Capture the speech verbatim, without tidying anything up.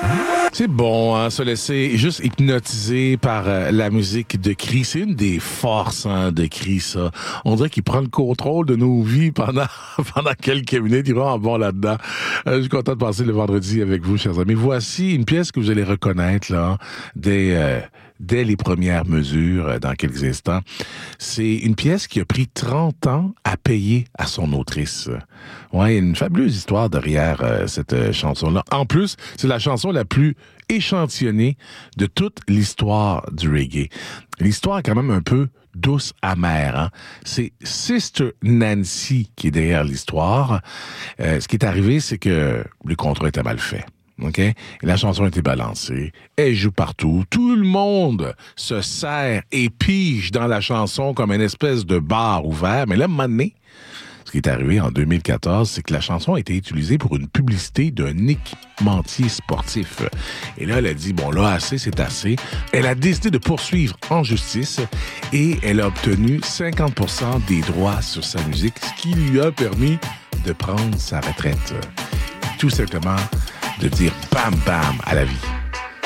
C'est bon, hein, se laisser juste hypnotiser par euh, la musique de Cree. C'est une des forces hein, de Cree, ça. On dirait qu'il prend le contrôle de nos vies pendant pendant quelques minutes. Il est vraiment bon là-dedans. Euh, je suis content de passer le vendredi avec vous, chers amis. Voici une pièce que vous allez reconnaître là, dès, euh, dès les premières mesures, euh, dans quelques instants. C'est une pièce qui a pris trente ans à payer à son autrice. Ouais, une fabuleuse histoire derrière euh, cette euh, chanson-là. En plus, c'est la chanson la plus échantillonnée de toute l'histoire du reggae. L'histoire est quand même un peu douce, amère. Hein? C'est Sister Nancy qui est derrière l'histoire. Euh, ce qui est arrivé, c'est que le contrat était mal fait. OK? Et la chanson a été balancée. Elle joue partout. Tout le monde se serre et pige dans la chanson comme une espèce de bar ouvert. Mais là, à un moment donné, ce qui est arrivé en deux mille quatorze, c'est que la chanson a été utilisée pour une publicité d'un équipementier sportif. Et là, elle a dit, bon, là, assez, c'est assez. Elle a décidé de poursuivre en justice et elle a obtenu cinquante pour cent des droits sur sa musique, ce qui lui a permis de prendre sa retraite. Tout simplement de dire bam bam à la vie.